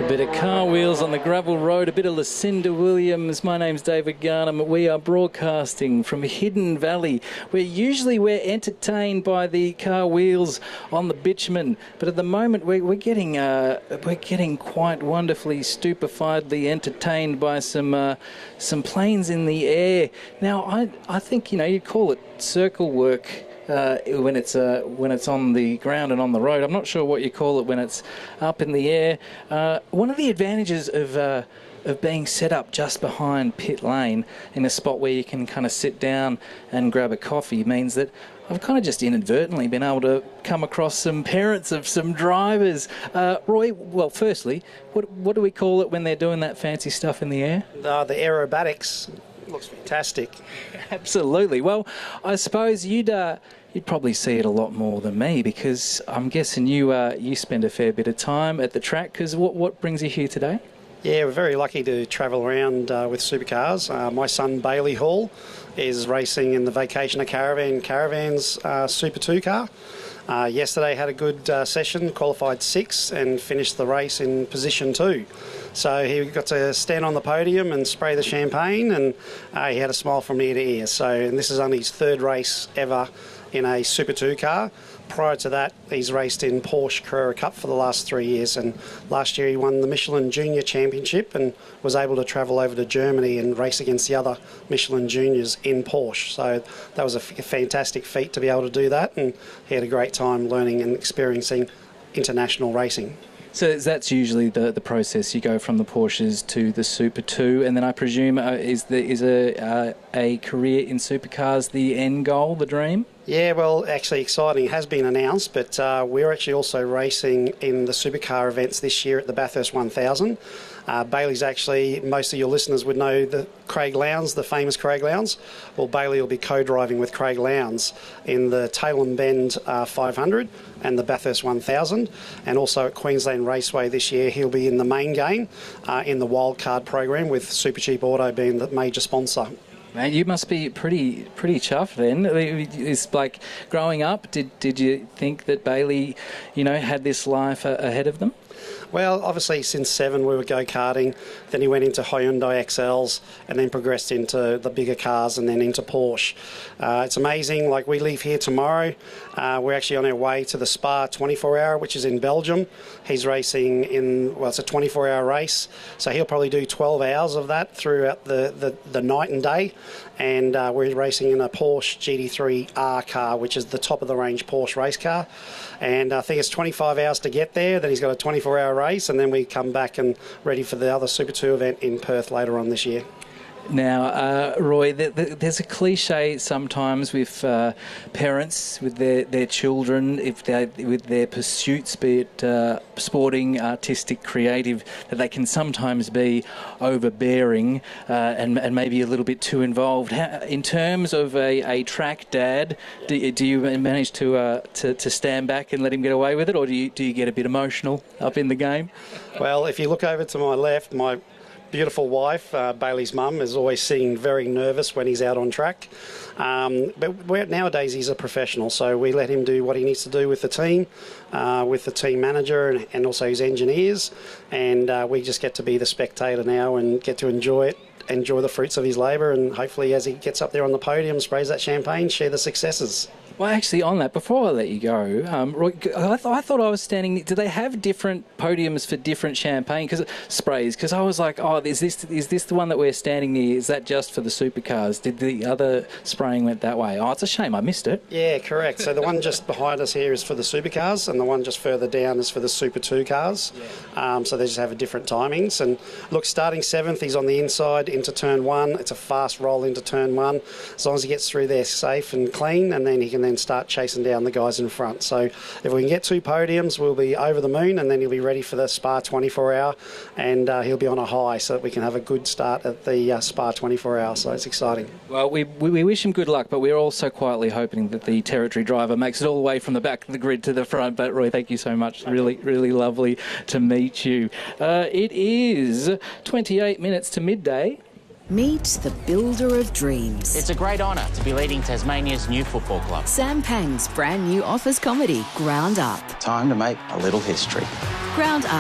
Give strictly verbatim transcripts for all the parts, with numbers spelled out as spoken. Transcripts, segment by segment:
A bit of Car Wheels on the gravel road, a bit of Lucinda Williams. My name's David Garnham. We are broadcasting from Hidden Valley, where usually we're entertained by the car wheels on the bitumen, but at the moment we're, we're getting uh, we're getting quite wonderfully stupefiedly entertained by some uh, some planes in the air. Now, I I think you know you call it circle work. Uh, when it's uh, when it's on the ground and on the road. I'm not sure what you call it when it's up in the air. Uh, one of the advantages of uh, of being set up just behind pit lane in a spot where you can kind of sit down and grab a coffee means that I've kind of just inadvertently been able to come across some parents of some drivers. Uh, Roy, well, firstly, what what do we call it when they're doing that fancy stuff in the air? Uh, the aerobatics. Looks fantastic. Absolutely. Well, I suppose you'd uh, you'd probably see it a lot more than me because I'm guessing you uh, you spend a fair bit of time at the track. Because what what brings you here today? Yeah, we're very lucky to travel around uh, with supercars. Uh, my son Bailey Hall is racing in the Vacationer Caravan Caravans uh, Super two car. Uh, yesterday had a good uh, session, qualified sixth and finished the race in position two. So he got to stand on the podium and spray the champagne, and uh, he had a smile from ear to ear. So, and this is only his third race ever in a Super two car. Prior to that, he's raced in Porsche Carrera Cup for the last three years, and last year he won the Michelin Junior Championship and was able to travel over to Germany and race against the other Michelin Juniors in Porsche. So that was a f- fantastic feat to be able to do that, and he had a great time learning and experiencing international racing. So that's usually the, the process. You go from the Porsches to the Super two, and then I presume uh, is the is a uh, a career in supercars the end goal, the dream? Yeah, well, actually exciting. It has been announced, but uh, we're actually also racing in the supercar events this year at the Bathurst one thousand. Uh, Bailey's actually, most of your listeners would know the Craig Lowndes, the famous Craig Lowndes. Well, Bailey will be co-driving with Craig Lowndes in the Tailem Bend uh, five hundred and the Bathurst one thousand. And also at Queensland Raceway this year, he'll be in the main game uh, in the wildcard program with Supercheap Auto being the major sponsor. Man, you must be pretty pretty chuffed then. It's like growing up, did did you think that Bailey, you know, had this life uh, ahead of them? Well, obviously since seven we were go-karting, then he went into Hyundai X Ls and then progressed into the bigger cars and then into Porsche. Uh, it's amazing, like we leave here tomorrow, uh, we're actually on our way to the Spa twenty-four hour, which is in Belgium. He's racing in, well, it's a twenty-four hour race, so he'll probably do twelve hours of that throughout the, the, the night and day. And uh, we're racing in a Porsche G T three R car, which is the top of the range Porsche race car. And I think it's twenty-five hours to get there, then he's got a twenty-four hour race, and then we come back and ready for the other Super two event in Perth later on this year. Now, uh, Roy, th- th- there's a cliche sometimes with uh, parents, with their, their children, if they with their pursuits, be it uh, sporting, artistic, creative, that they can sometimes be overbearing uh, and, and maybe a little bit too involved. How, in terms of a, a track dad, do, do you manage to, uh, to to stand back and let him get away with it, or do you do you get a bit emotional up in the game? Well, if you look over to my left, my beautiful wife, uh, Bailey's mum, is always seen very nervous when he's out on track. Um, but we're, nowadays he's a professional, so we let him do what he needs to do with the team, uh, with the team manager and, and also his engineers. And uh, we just get to be the spectator now and get to enjoy it, enjoy the fruits of his labour, and hopefully as he gets up there on the podium, sprays that champagne, share the successes. Well, actually, on that, before I let you go, um, Roy, I, th- I thought I was standing... Do they have different podiums for different champagne cause, sprays? Because I was like, oh, is this is this the one that we're standing near? Is that just for the supercars? Did the other spraying went that way? Oh, it's a shame. I missed it. Yeah, correct. So the one just behind us here is for the supercars, and the one just further down is for the Super two cars. Yeah. Um, so they just have a different timings. And look, starting seventh, he's on the inside into turn one. It's a fast roll into turn one. As long as he gets through there safe and clean, and then he can then start chasing down the guys in front. So if we can get two podiums, we'll be over the moon, and then he'll be ready for the Spa twenty-four hour, and uh, he'll be on a high so that we can have a good start at the uh, Spa twenty-four hour. So it's exciting. Well, we, we we wish him good luck, but we're also quietly hoping that the territory driver makes it all the way from the back of the grid to the front. But Roy, thank you so much. Really, really lovely to meet you. Uh, it is twenty-eight minutes to midday. Meet the builder of dreams. It's a great honour to be leading Tasmania's new football club. Sam Pang's brand new office comedy, Ground Up. Time to make a little history. Ground Up.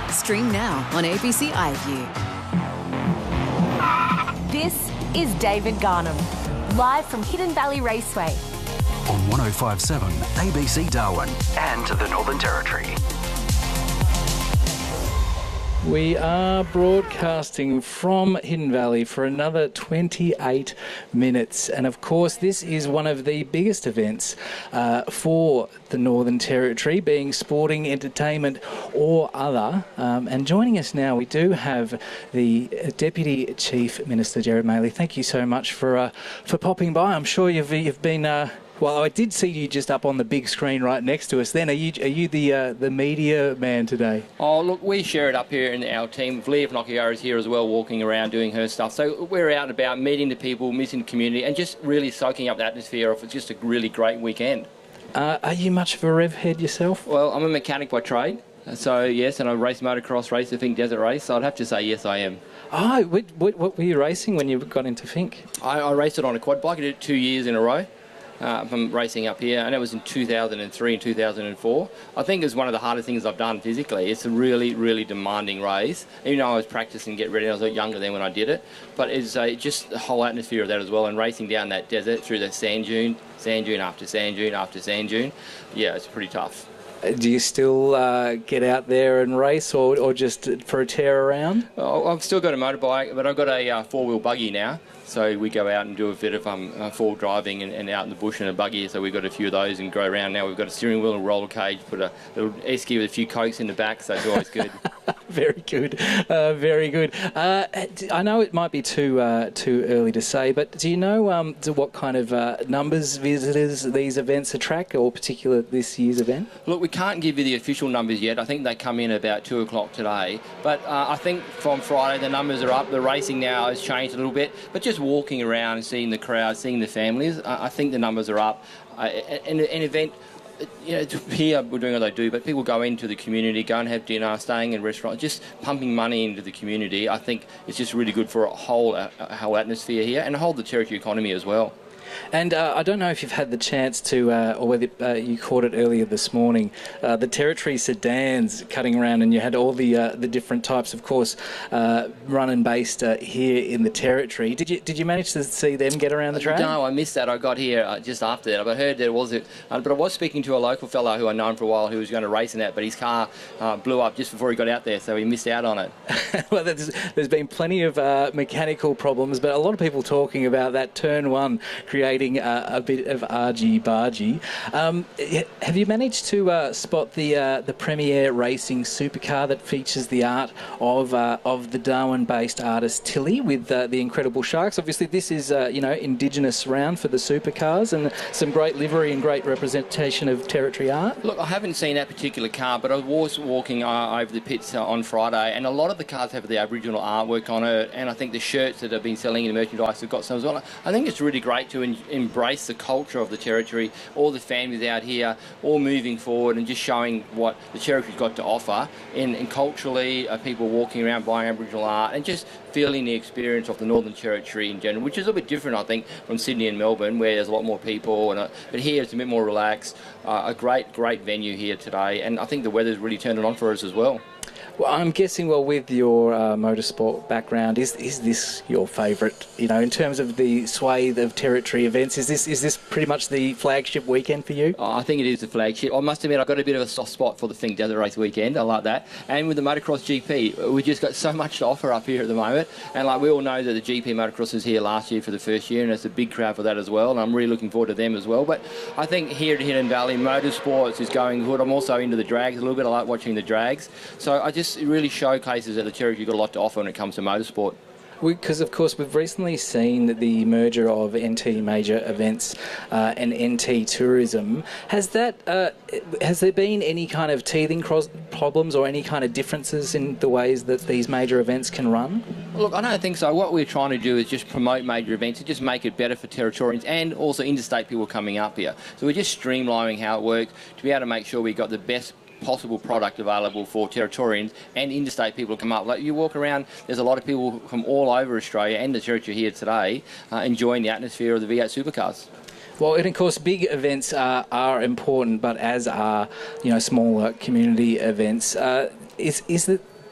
Stream now on A B C iView. This is David Garnham, live from Hidden Valley Raceway. On one oh five point seven A B C Darwin and the Northern Territory. We are broadcasting from Hidden Valley for another twenty-eight minutes. And of course, this is one of the biggest events uh, for the Northern Territory, being sporting, entertainment or other. Um, and joining us now, we do have the Deputy Chief Minister, Gerard Maley. Thank you so much for uh, for popping by. I'm sure you've, you've been... Uh, Well, I did see you just up on the big screen right next to us. Then, are you are you the uh, the media man today? Oh, look, we share it up here in our team. Leah Nokiara is here as well, walking around doing her stuff. So we're out and about, meeting the people, meeting the community, and just really soaking up the atmosphere of just a really great weekend. Uh, are you much of a rev head yourself? Well, I'm a mechanic by trade. So, yes, and I race motocross, race the Fink Desert Race. So I'd have to say, yes, I am. Oh, what, what, what were you racing when you got into Fink? I, I raced it on a quad bike. I did it two years in a row. Uh, from racing up here, and it was in two thousand three and two thousand four. I think it's one of the hardest things I've done physically. It's a really, really demanding race. Even though I was practicing, get ready, I was a lot younger then when I did it. But it's uh, just the whole atmosphere of that as well, and racing down that desert through the sand dune, sand dune after sand dune after sand dune. Yeah, it's pretty tough. Do you still uh, get out there and race, or, or just for a tear around? Oh, I've still got a motorbike, but I've got a uh, four-wheel buggy now. So we go out and do a bit of um, uh, forward driving and, and out in the bush in a buggy. So we've got a few of those and go around now. We've got a steering wheel and roller cage, put a little esky with a few cokes in the back, so it's always good. Very good, uh, very good. Uh, I know it might be too uh, too early to say, but do you know um, what kind of uh, numbers visitors these events attract, or particular this year's event? Look, we can't give you the official numbers yet. I think they come in about two o'clock today. But uh, I think from Friday the numbers are up. The racing now has changed a little bit, but just walking around and seeing the crowd, seeing the families, uh, I think the numbers are up. Uh, an, an event. You know, here we're doing what they do, but people go into the community, go and have dinner, staying in restaurants, just pumping money into the community. I think it's just really good for a whole, a whole atmosphere here and a whole the territory economy as well. And uh, I don't know if you've had the chance to, uh, or whether uh, you caught it earlier this morning, uh, the Territory sedans cutting around, and you had all the uh, the different types, of course, uh, run and based uh, here in the Territory. Did you did you manage to see them get around the track? No, I missed that. I got here uh, just after that. I heard there was it, uh, but I was speaking to a local fellow who I've known for a while who was going to race in that, but his car uh, blew up just before he got out there, so he missed out on it. Well, there's, there's been plenty of uh, mechanical problems, but a lot of people talking about that turn one creating uh, a bit of argy-bargy. Um, have you managed to uh, spot the uh, the Premier Racing supercar that features the art of uh, of the Darwin-based artist Tilly with uh, the incredible sharks? Obviously, this is uh, you know Indigenous round for the supercars, and some great livery and great representation of Territory art. Look, I haven't seen that particular car, but I was walking uh, over the pits uh, on Friday, and a lot of the cars have the Aboriginal artwork on it, and I think the shirts that have been selling in the merchandise have got some as well. I think it's really great to en- embrace the culture of the Territory, all the families out here, all moving forward and just showing what the Territory's got to offer, and, and culturally, uh, people walking around buying Aboriginal art and just feeling the experience of the Northern Territory in general, which is a little bit different, I think, from Sydney and Melbourne, where there's a lot more people, and uh, but here it's a bit more relaxed. Uh, a great, great venue here today, and I think the weather's really turned it on for us as well. Well, I'm guessing, well, with your uh, motorsport background, is is this your favourite? You know, in terms of the swathe of Territory events, is this is this pretty much the flagship weekend for you? Oh, I think it is the flagship. I must admit, I've got a bit of a soft spot for the Fink Desert Race weekend. I like that. And with the Motocross G P, we've just got so much to offer up here at the moment. And like we all know that the G P Motocross was here last year for the first year, and it's a big crowd for that as well. And I'm really looking forward to them as well. But I think here at Hidden Valley, motorsports is going good. I'm also into the drags a little bit. I like watching the drags. So I just really showcases that the Territory's got a lot to offer when it comes to motorsport. Because, of course, we've recently seen the merger of N T Major Events uh, and N T Tourism. Has that uh, has there been any kind of teething cross problems or any kind of differences in the ways that these major events can run? Look, I don't think so. What we're trying to do is just promote major events and just make it better for Territorians and also interstate people coming up here. So we're just streamlining how it works to be able to make sure we got the best possible product available for Territorians and interstate people to come up. Like you walk around, there's a lot of people from all over Australia and the Territory here today uh, enjoying the atmosphere of the V eight supercars. Well, and of course, big events are, are important, but as are, you know, smaller community events. Uh, is is the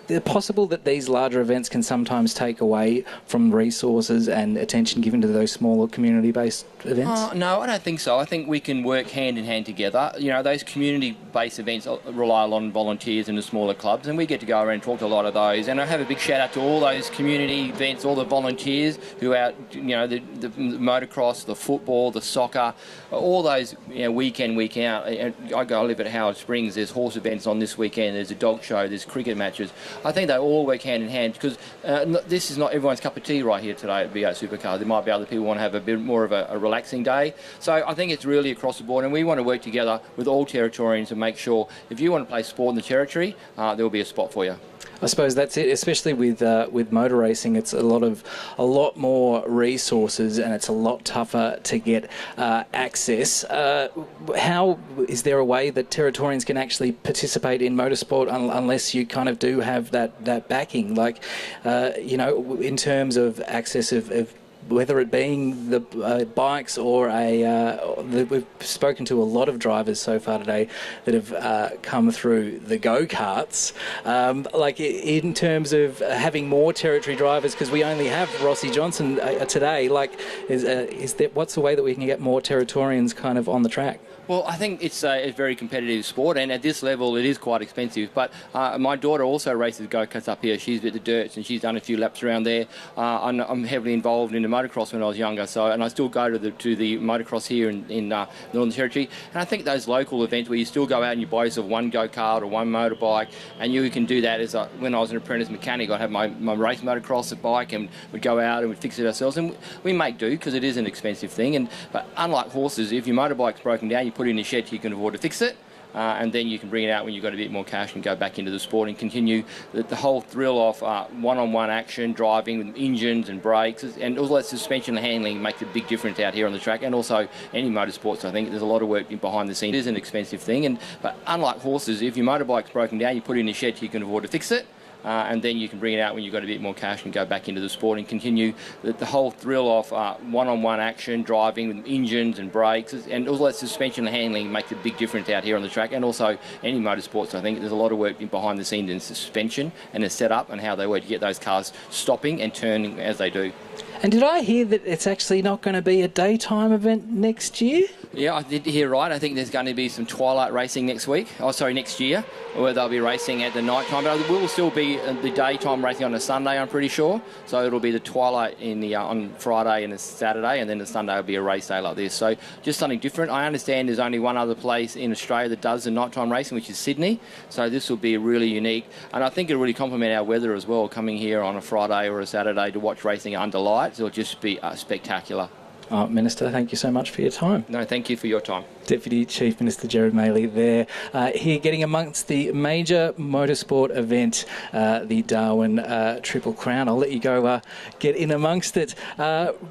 it possible that these larger events can sometimes take away from resources and attention given to those smaller community-based events? Uh, no, I don't think so. I think we can work hand in hand together. You know, those community-based events rely a lot on volunteers in the smaller clubs, and we get to go around and talk to a lot of those. And I have a big shout out to all those community events, all the volunteers who are out, you know, the, the motocross, the football, the soccer, all those, you know, week in, week out. I go, I live at Howard Springs. There's horse events on this weekend. There's a dog show. There's cricket matches. I think they all work hand in hand because uh, this is not everyone's cup of tea right here today at V eight Supercars. There might be other people who want to have a bit more of a, a relaxing day. So I think it's really across the board, and we want to work together with all Territorians to make sure if you want to play sport in the Territory, uh, there will be a spot for you. I suppose that's it, especially with uh, with motor racing. It's a lot of a lot more resources, and it's a lot tougher to get uh, access. Uh, how is there a way that Territorians can actually participate in motorsport un- unless you kind of do have that that backing? Like, uh, you know, in terms of access of, of whether it being the uh, bikes or a, uh, the, we've spoken to a lot of drivers so far today that have uh, come through the go-karts. Um, like in terms of having more Territory drivers, because we only have Rossi Johnson uh, today. Like, is uh, is that what's the way that we can get more Territorians kind of on the track? Well, I think it's a, a very competitive sport, and at this level it is quite expensive. But uh, my daughter also races go-karts up here. She's at the Dirts, and she's done a few laps around there. Uh, I'm, I'm heavily involved in the motocross when I was younger, so and I still go to the to the motocross here in, in uh, Northern Territory. And I think those local events where you still go out and you buy yourself one go-kart or one motorbike, and you can do that. As a, when I was an apprentice mechanic, I'd have my, my race motocross bike, and we'd go out and we'd fix it ourselves. And we make do because it is an expensive thing. And but unlike horses, if your motorbike's broken down, you put it in a shed, you can afford to fix it, uh, and then you can bring it out when you've got a bit more cash and go back into the sport and continue the, the whole thrill of uh, one-on-one action, driving with engines and brakes, and all that suspension and handling makes a big difference out here on the track, and also any motorsports. I think there's a lot of work behind the scenes. It is an expensive thing, and but unlike horses, if your motorbike's broken down, you put it in a shed, you can afford to fix it. Uh, and then you can bring it out when you've got a bit more cash and go back into the sport and continue the, the whole thrill of uh, one-on-one action, driving with engines and brakes, and all that suspension and handling makes a big difference out here on the track, and also any motorsports. I think there's a lot of work behind the scenes in suspension and the setup and how they work to get those cars stopping and turning as they do. And did I hear that it's actually not going to be a daytime event next year? Yeah, I did hear right. I think there's going to be some twilight racing next week. Oh, sorry, next year, where they'll be racing at the night time. But it will still be the daytime racing on a Sunday, I'm pretty sure. So it'll be the twilight in the uh, on Friday and the Saturday, and then the Sunday will be a race day like this. So just something different. I understand there's only one other place in Australia that does the nighttime racing, which is Sydney. So this will be really unique. And I think it'll really complement our weather as well, coming here on a Friday or a Saturday to watch racing under lights. It'll just be uh, spectacular. Oh, Minister, thank you so much for your time. No, thank you for your time. Deputy Chief Minister Gerard Maley there, uh, here getting amongst the major motorsport event, uh, the Darwin uh, Triple Crown. I'll let you go uh, get in amongst it. Uh,